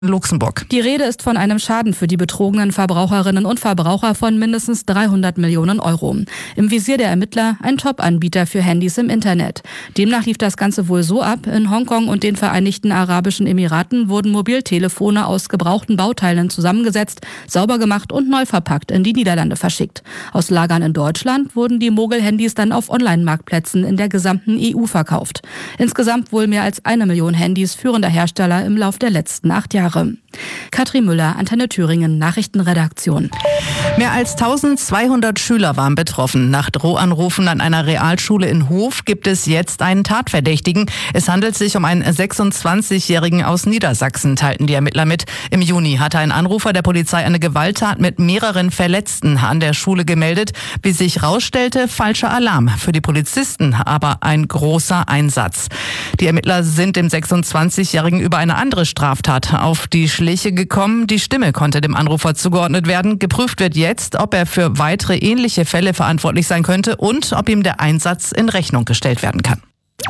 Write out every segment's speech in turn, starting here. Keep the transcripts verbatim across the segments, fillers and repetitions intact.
Luxemburg. Die Rede ist von einem Schaden für die betrogenen Verbraucherinnen und Verbraucher von mindestens dreihundert Millionen Euro. Im Visier der Ermittler ein Top-Anbieter für Handys im Internet. Demnach lief das Ganze wohl so ab: In Hongkong und den Vereinigten Arabischen Emiraten wurden Mobiltelefone aus gebrauchten Bauteilen zusammengesetzt, sauber gemacht und neu verpackt in die Niederlande verschickt. Aus Lagern in Deutschland wurden die Mogel-Handys dann auf Online-Marktplätzen in der gesamten E U verkauft. Insgesamt wohl mehr als eine Million Handys führender Hersteller im Lauf der letzten acht Jahre. Katrin Müller, Antenne Thüringen, Nachrichtenredaktion. Mehr als eintausendzweihundert Schüler waren betroffen. Nach Drohanrufen an einer Realschule in Hof gibt es jetzt einen Tatverdächtigen. Es handelt sich um einen sechsundzwanzigjährigen aus Niedersachsen, teilten die Ermittler mit. Im Juni hatte ein Anrufer der Polizei eine Gewalttat mit mehreren Verletzten an der Schule gemeldet. Wie sich rausstellte, falscher Alarm. Für die Polizisten aber ein großer Einsatz. Die Ermittler sind dem sechsundzwanzigjährigen über eine andere Straftat auf die Schliche gekommen. Die Stimme konnte dem Anrufer zugeordnet werden. Geprüft wird jetzt, ob er für weitere ähnliche Fälle verantwortlich sein könnte und ob ihm der Einsatz in Rechnung gestellt werden kann.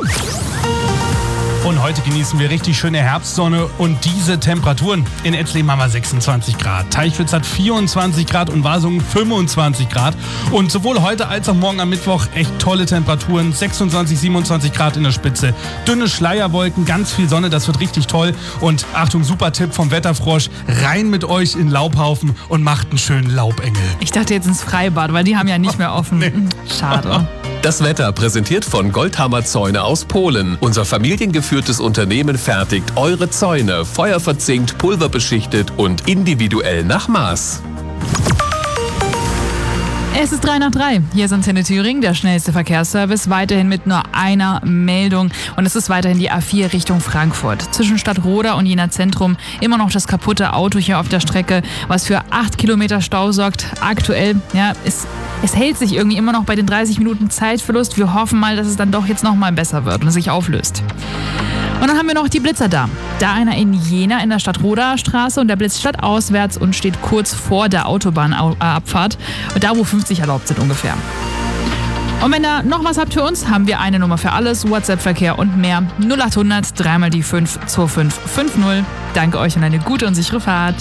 Und heute genießen wir richtig schöne Herbstsonne und diese Temperaturen. In Etzleben haben wir sechsundzwanzig Grad, Teichwitz hat vierundzwanzig Grad und Wasungen fünfundzwanzig Grad. Und sowohl heute als auch morgen am Mittwoch echt tolle Temperaturen, sechsundzwanzig, siebenundzwanzig Grad in der Spitze. Dünne Schleierwolken, ganz viel Sonne, das wird richtig toll. Und Achtung, super Tipp vom Wetterfrosch, rein mit euch in Laubhaufen und macht einen schönen Laubengel. Ich dachte jetzt ins Freibad, weil die haben ja nicht mehr offen. Nee. Schade. Das Wetter präsentiert von Goldhammer Zäune aus Polen. Unser familiengeführtes Unternehmen fertigt eure Zäune, feuerverzinkt, pulverbeschichtet und individuell nach Maß. Es ist drei nach drei. Hier ist Antenne Thüringen, der schnellste Verkehrsservice, weiterhin mit nur einer Meldung. Und es ist weiterhin die A vier Richtung Frankfurt. Zwischen Stadtroda und Jena Zentrum immer noch das kaputte Auto hier auf der Strecke, was für acht Kilometer Stau sorgt. Aktuell, ja, es, es hält sich irgendwie immer noch bei den dreißig Minuten Zeitverlust. Wir hoffen mal, dass es dann doch jetzt nochmal besser wird und es sich auflöst. Und dann haben wir noch die Blitzer da. Da einer in Jena in der Stadtroder Straße und der blitzt stadtauswärts und steht kurz vor der Autobahnabfahrt. Da, wo fünfzig erlaubt sind ungefähr. Und wenn ihr noch was habt für uns, haben wir eine Nummer für alles, WhatsApp-Verkehr und mehr. null acht hundert, dreimal die fünf, zwei fünf fünf null. Danke euch und eine gute und sichere Fahrt.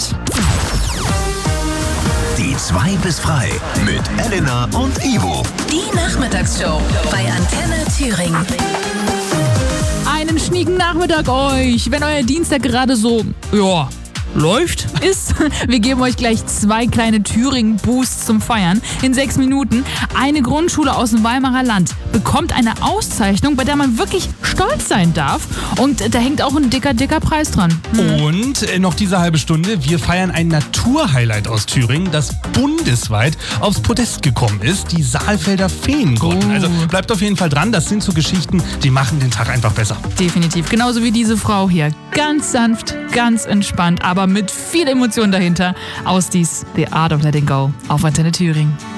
Die zwei bis frei mit Elena und Ivo. Die Nachmittagsshow bei Antenne Thüringen. Einen schnieken Nachmittag euch, wenn euer Dienstag gerade so, ja, läuft, ist. Wir geben euch gleich zwei kleine Thüringen-Boosts zum Feiern. In sechs Minuten. Eine Grundschule aus dem Weimarer Land bekommt eine Auszeichnung, bei der man wirklich stolz sein darf. Und da hängt auch ein dicker, dicker Preis dran. Hm. Und äh, noch diese halbe Stunde, wir feiern ein Naturhighlight aus Thüringen, das bundesweit aufs Podest gekommen ist, die Saalfelder Feengrotten. Oh. Also bleibt auf jeden Fall dran, das sind so Geschichten, die machen den Tag einfach besser. Definitiv, genauso wie diese Frau hier. Ganz sanft, ganz entspannt, aber mit viel Emotion dahinter. Aus dies The Art of Letting Go auf Antenne Thüringen.